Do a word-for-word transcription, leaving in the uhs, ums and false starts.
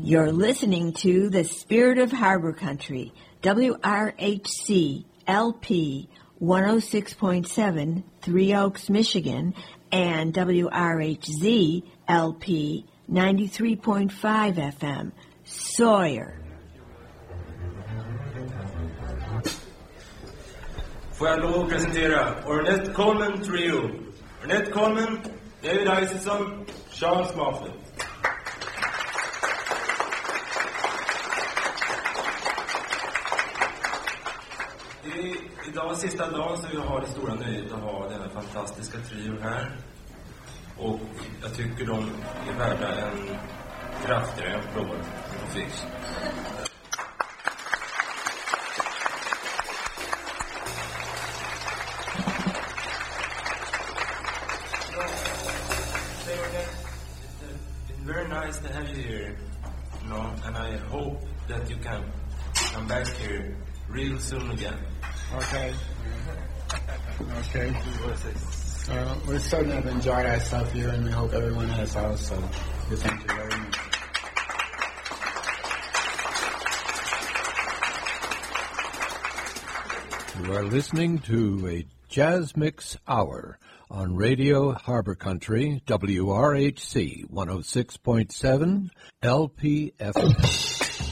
You're listening to The Spirit of Harbor Country, W R H C L P one oh six point seven, Three Oaks, Michigan, and W R H Z L P ninety-three point five F M, Sawyer. Får jag lov att presentera Ornette Coleman Trio. Ornette Coleman, David Isaacson, Charles Moffett. I, idag är sista dagen så vi har det stora nöjet att ha denna fantastiska trio här. Och jag tycker de är värda en kraftigare applåd än de fick. Very nice to have you here, you know, and I hope that you can come back here real soon again. Okay. Okay. Uh, we're starting to enjoy ourselves here, and we hope everyone has also. We thank you very much. You are listening to a Jazz Mix Hour on Radio Harbor Country, W R H C one oh six point seven L P F M.